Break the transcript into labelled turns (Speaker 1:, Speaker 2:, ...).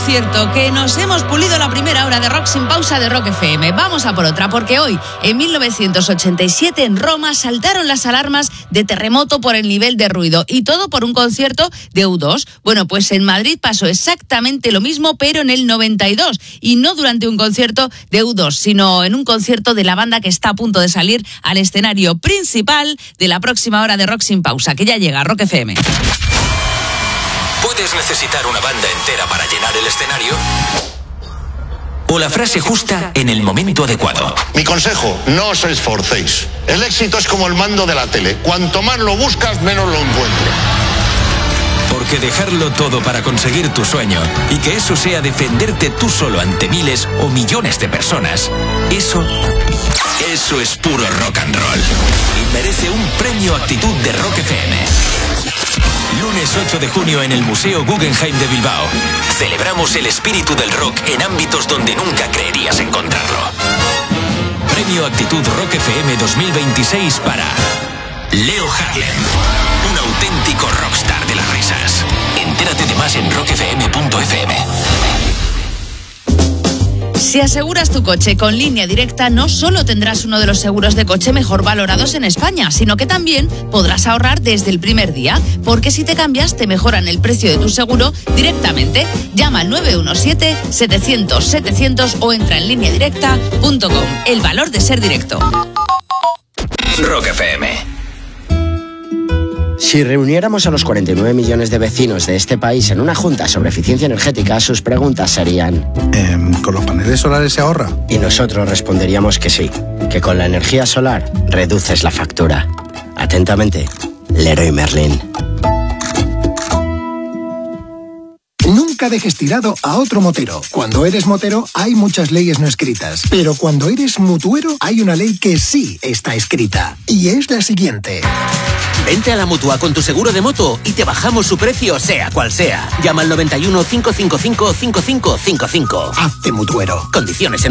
Speaker 1: cierto que nos hemos pulido la primera hora de Rock sin pausa de Rock FM. Vamos a por otra, porque hoy, en 1987, en Roma, saltaron las alarmas de terremoto por el nivel de ruido. Y todo por un concierto de U2. Bueno, pues en Madrid pasó exactamente lo mismo, pero en el 92. Y no durante un concierto de U2, sino en un concierto de la banda que está a punto de salir al escenario principal de la próxima hora de Rock sin pausa, que ya llega a Rock FM.
Speaker 2: Puedes necesitar una banda entera para llenar el escenario o la frase justa en el momento adecuado.
Speaker 3: Mi consejo, no os esforcéis. El éxito es como el mando de la tele. Cuanto más lo buscas, menos lo encuentras.
Speaker 2: Porque dejarlo todo para conseguir tu sueño y que eso sea defenderte tú solo ante miles o millones de personas, eso es puro rock and roll. Y merece un premio Actitud de Rock FM. Lunes 8 de junio en el Museo Guggenheim de Bilbao. Celebramos el espíritu del rock en ámbitos donde nunca creerías encontrarlo. Premio Actitud Rock FM 2026 para Leo Harlem, un auténtico rockstar de las risas. Entérate de más en rockfm.fm.
Speaker 1: Si aseguras tu coche con Línea Directa, no solo tendrás uno de los seguros de coche mejor valorados en España, sino que también podrás ahorrar desde el primer día, porque si te cambias te mejoran el precio de tu seguro directamente. Llama al 917-700-700 o entra en lineadirecta.com. El valor de ser directo.
Speaker 2: Rock FM.
Speaker 4: Si reuniéramos a los 49 millones de vecinos de este país en una junta sobre eficiencia energética, sus preguntas serían...
Speaker 5: ¿Con los paneles solares se ahorra?
Speaker 4: Y nosotros responderíamos que sí, que con la energía solar reduces la factura. Atentamente, Leroy Merlin.
Speaker 6: Nunca dejes tirado a otro motero. Cuando eres motero hay muchas leyes no escritas, pero cuando eres mutuero hay una ley que sí está escrita, y es la siguiente.
Speaker 7: Vente a la Mutua con tu seguro de moto y te bajamos su precio sea cual sea. Llama al 91 555 5555.
Speaker 6: Hazte mutuero.
Speaker 7: Condiciones en